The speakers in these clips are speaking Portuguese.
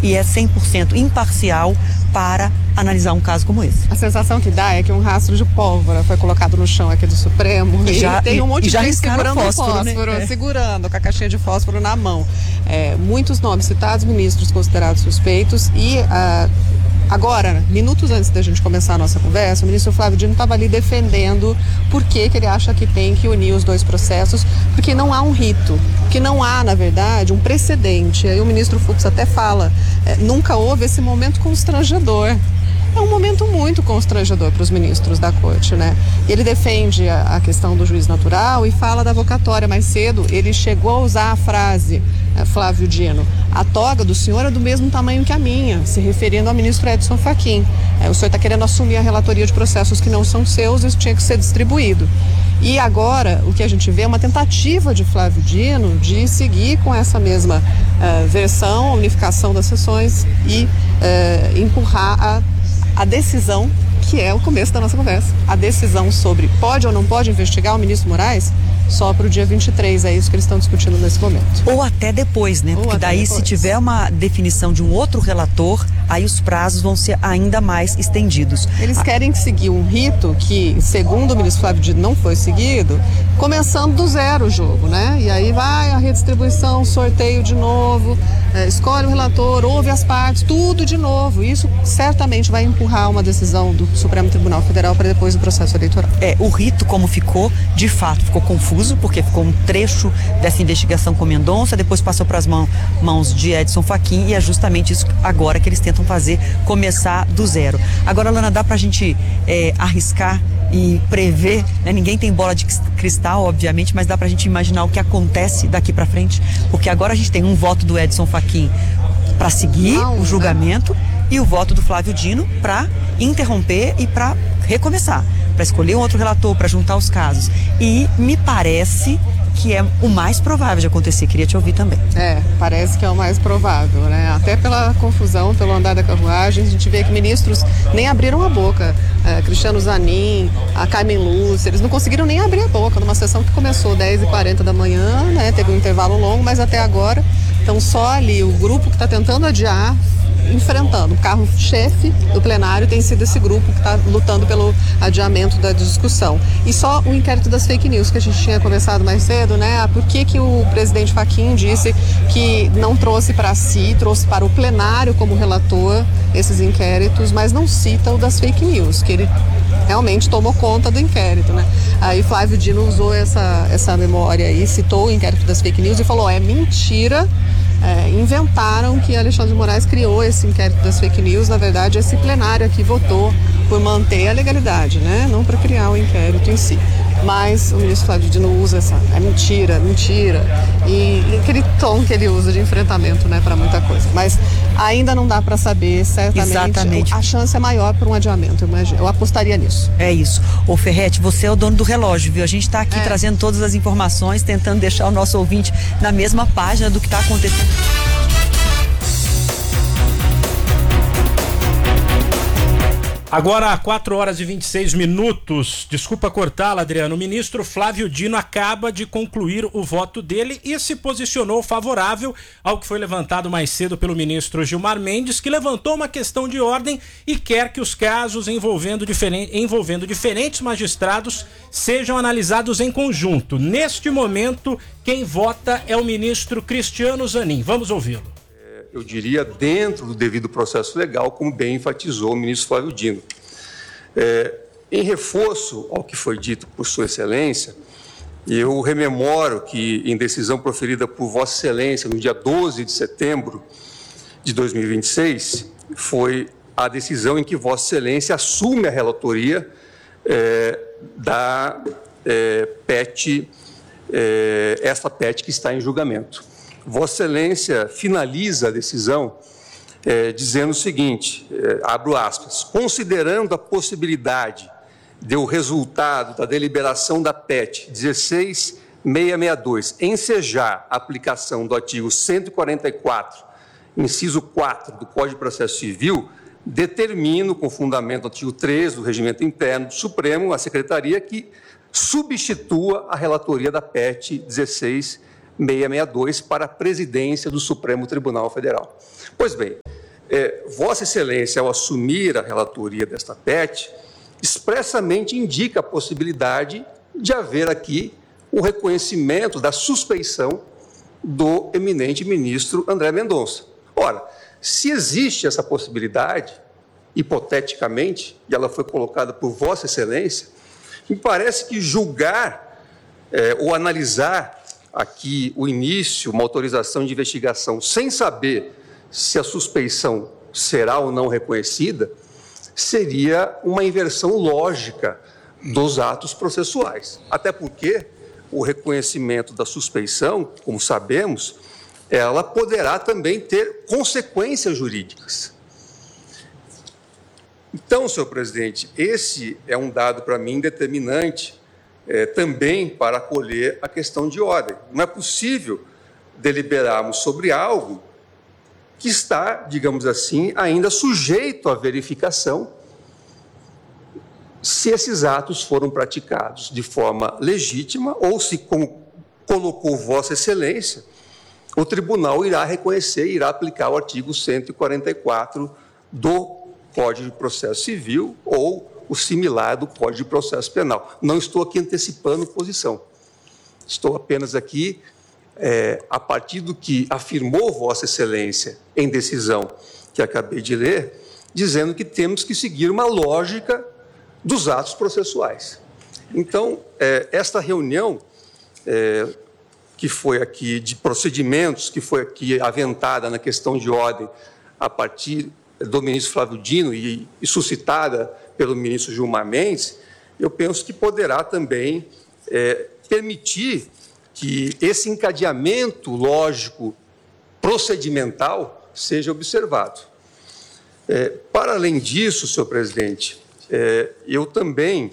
e é 100% imparcial para analisar um caso como esse. A sensação que dá é que um rastro de pólvora foi colocado no chão aqui do Supremo e tem um monte de gente segurando fósforo, né? Segurando com a caixinha de fósforo na mão. Muitos nomes citados, ministros considerados suspeitos e agora, minutos antes da gente começar a nossa conversa, o ministro Flávio Dino estava ali defendendo por que ele acha que tem que unir os dois processos, porque não há um rito, que não há, na verdade, um precedente. Aí o ministro Fux até fala, nunca houve esse momento constrangedor. É um momento muito constrangedor para os ministros da corte, né? Ele defende a questão do juiz natural e fala da avocatória. Mais cedo, ele chegou a usar a frase, Flávio Dino, a toga do senhor é do mesmo tamanho que a minha, se referindo ao ministro Edson Fachin. O senhor está querendo assumir a relatoria de processos que não são seus, isso tinha que ser distribuído. E agora, o que a gente vê é uma tentativa de Flávio Dino de seguir com essa mesma versão, a unificação das sessões e empurrar a decisão, que é o começo da nossa conversa, a decisão sobre pode ou não pode investigar o ministro Moraes só para o dia 23, é isso que eles estão discutindo nesse momento. Ou até depois, né? Porque daí se tiver uma definição de um outro relator, aí os prazos vão ser ainda mais estendidos. Eles querem seguir um rito que, segundo o ministro Flávio Dino, não foi seguido, começando do zero o jogo, né? E aí vai a redistribuição, sorteio de novo, escolhe o relator, ouve as partes, tudo de novo. Isso certamente vai empurrar uma decisão do Supremo Tribunal Federal para depois do processo eleitoral. O rito como ficou, de fato, ficou confuso, porque ficou um trecho dessa investigação com Mendonça, depois passou para as mãos de Edson Fachin e é justamente isso agora que eles tentam fazer, começar do zero. Agora, Lana, dá para a gente arriscar e prever, né? Ninguém tem bola de cristal, obviamente, mas dá para a gente imaginar o que acontece daqui para frente, porque agora a gente tem um voto do Edson Fachin para seguir o julgamento e o voto do Flávio Dino para interromper e para recomeçar, para escolher um outro relator, para juntar os casos. E me parece que é o mais provável de acontecer. Queria te ouvir também. Parece que é o mais provável, né? Até pela confusão, pelo andar da carruagem, a gente vê que ministros nem abriram a boca. Cristiano Zanin, a Carmen Lúcia, eles não conseguiram nem abrir a boca numa sessão que começou 10h40 da manhã, né? Teve um intervalo longo, mas até agora estão só ali. O grupo que está tentando adiar, enfrentando. O carro-chefe do plenário tem sido esse grupo que está lutando pelo adiamento da discussão. E só o inquérito das fake news que a gente tinha conversado mais cedo, né? Por que o presidente Fachin disse que não trouxe para si, trouxe para o plenário como relator esses inquéritos, mas não cita o das fake news, que ele realmente tomou conta do inquérito, né? Aí Flávio Dino usou essa memória aí, citou o inquérito das fake news e falou, é mentira. Inventaram que Alexandre de Moraes criou esse inquérito das fake news. Na verdade, esse plenário aqui votou por manter a legalidade, né? Não para criar o inquérito em si. Mas o ministro Flávio Dino usa mentira. E aquele tom que ele usa de enfrentamento, né, para muita coisa. Mas ainda não dá para saber, certamente. Exatamente. A chance é maior para um adiamento, eu apostaria nisso. É isso. Ô Ferretti, você é o dono do relógio, viu? A gente está aqui trazendo todas as informações, tentando deixar o nosso ouvinte na mesma página do que está acontecendo. Agora, 4h26. Desculpa cortá-la, Adriano. O ministro Flávio Dino acaba de concluir o voto dele e se posicionou favorável ao que foi levantado mais cedo pelo ministro Gilmar Mendes, que levantou uma questão de ordem e quer que os casos envolvendo diferentes magistrados sejam analisados em conjunto. Neste momento, quem vota é o ministro Cristiano Zanin. Vamos ouvi-lo. Eu diria, dentro do devido processo legal, como bem enfatizou o ministro Flávio Dino. Em reforço ao que foi dito por Sua Excelência, eu rememoro que, em decisão proferida por Vossa Excelência no dia 12 de setembro de 2026, foi a decisão em que Vossa Excelência assume a relatoria da PET, esta PET que está em julgamento. Vossa Excelência finaliza a decisão dizendo o seguinte, abro aspas, considerando a possibilidade de o resultado da deliberação da PET 16662 ensejar a aplicação do artigo 144, inciso 4 do Código de Processo Civil, determino, com fundamento no artigo 3 do Regimento Interno do Supremo, a Secretaria que substitua a relatoria da PET 16662. 662 para a presidência do Supremo Tribunal Federal. Pois bem, Vossa Excelência, ao assumir a relatoria desta PEC, expressamente indica a possibilidade de haver aqui o reconhecimento da suspeição do eminente ministro André Mendonça. Ora, se existe essa possibilidade, hipoteticamente, e ela foi colocada por Vossa Excelência, me parece que julgar ou analisar aqui o início, uma autorização de investigação, sem saber se a suspeição será ou não reconhecida, seria uma inversão lógica dos atos processuais. Até porque o reconhecimento da suspeição, como sabemos, ela poderá também ter consequências jurídicas. Então, senhor presidente, esse é um dado para mim determinante também para acolher a questão de ordem. Não é possível deliberarmos sobre algo que está, digamos assim, ainda sujeito à verificação se esses atos foram praticados de forma legítima ou se, como colocou Vossa Excelência, o tribunal irá reconhecer e irá aplicar o artigo 144 do Código de Processo Civil ou o similar do Código de Processo Penal. Não estou aqui antecipando posição. Estou apenas aqui, a partir do que afirmou Vossa Excelência em decisão que acabei de ler, dizendo que temos que seguir uma lógica dos atos processuais. Então, esta reunião que foi aqui de procedimentos, que foi aqui aventada na questão de ordem a partir do ministro Flávio Dino e suscitada pelo ministro Gilmar Mendes, eu penso que poderá também permitir que esse encadeamento lógico procedimental seja observado. Para além disso, senhor presidente, eu também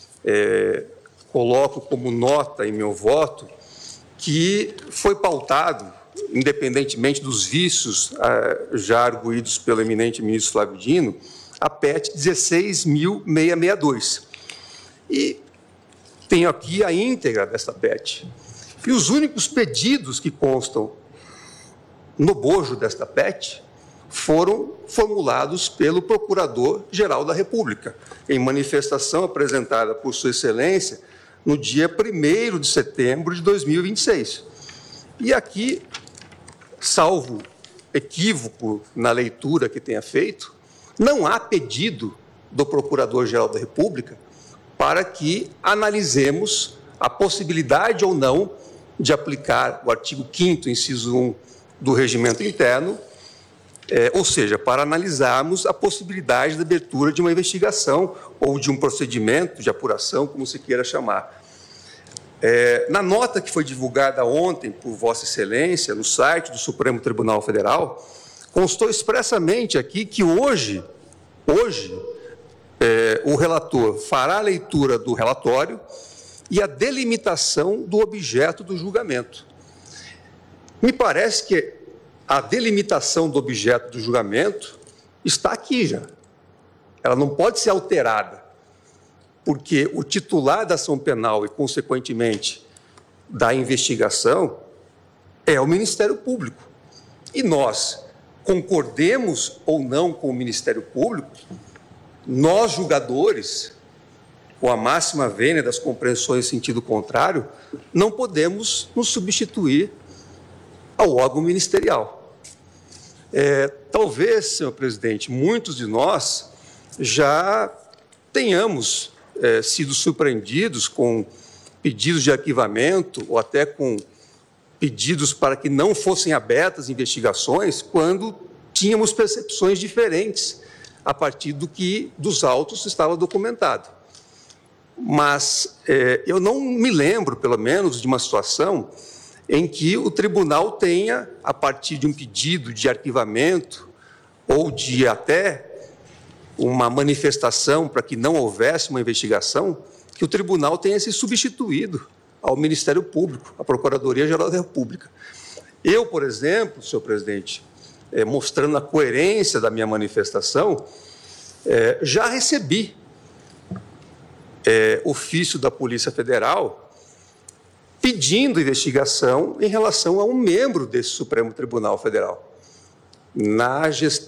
coloco como nota em meu voto que foi pautado, independentemente dos vícios já arguídos pelo eminente ministro Flávio Dino, a PEC 16.662. E tenho aqui a íntegra desta PEC. E os únicos pedidos que constam no bojo desta PEC foram formulados pelo Procurador-Geral da República, em manifestação apresentada por Sua Excelência no dia 1º de setembro de 2026. E aqui, salvo equívoco na leitura que tenha feito, não há pedido do Procurador-Geral da República para que analisemos a possibilidade ou não de aplicar o artigo 5º, inciso 1 do Regimento Interno, ou seja, para analisarmos a possibilidade da abertura de uma investigação ou de um procedimento de apuração, como se queira chamar. Na nota que foi divulgada ontem por Vossa Excelência, no site do Supremo Tribunal Federal, constou expressamente aqui que hoje o relator fará a leitura do relatório e a delimitação do objeto do julgamento. Me parece que a delimitação do objeto do julgamento está aqui já. Ela não pode ser alterada, porque o titular da ação penal e, consequentemente, da investigação é o Ministério Público. E nós, concordemos ou não com o Ministério Público, nós, julgadores, com a máxima vênia das compreensões em sentido contrário, não podemos nos substituir ao órgão ministerial. Talvez, senhor presidente, muitos de nós já tenhamos sido surpreendidos com pedidos de arquivamento ou até com pedidos para que não fossem abertas investigações quando tínhamos percepções diferentes a partir dos autos estava documentado. Mas eu não me lembro, pelo menos, de uma situação em que o tribunal tenha, a partir de um pedido de arquivamento ou de até uma manifestação para que não houvesse uma investigação, que o tribunal tenha se substituído ao Ministério Público, à Procuradoria-Geral da República. Eu, por exemplo, senhor presidente, mostrando a coerência da minha manifestação, já recebi ofício da Polícia Federal pedindo investigação em relação a um membro desse Supremo Tribunal Federal. Na gestão